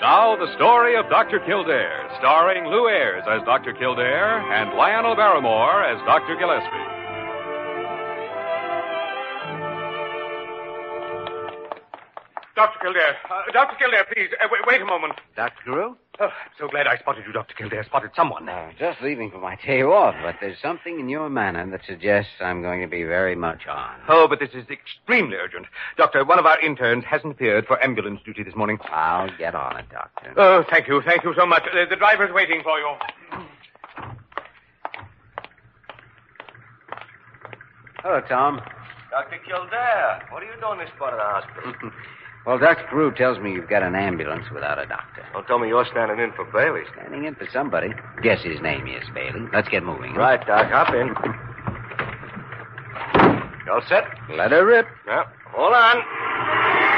Now, the story of Dr. Kildare, starring Lou Ayres as Dr. Kildare and Lionel Barrymore as Dr. Gillespie. Dr. Kildare, please, wait a moment. Dr. Carew? Oh, I'm so glad I spotted you, Dr. Kildare. Spotted someone. Just leaving for my day off, but there's something in your manner that suggests I'm going to be very much on. Oh, but this is extremely urgent. Doctor, one of our interns hasn't appeared for ambulance duty this morning. I'll get on it, Doctor. Oh, thank you so much. The driver's waiting for you. Hello, Tom. Dr. Kildare, what are you doing this part of the hospital? Well, Dr. Carew tells me you've got an ambulance without a doctor. Don't tell me you're standing in for Bailey. Standing in for somebody. Guess his name is Bailey. Let's get moving. Right, Doc, hop in. You all set? Let her rip. Yeah. Hold on.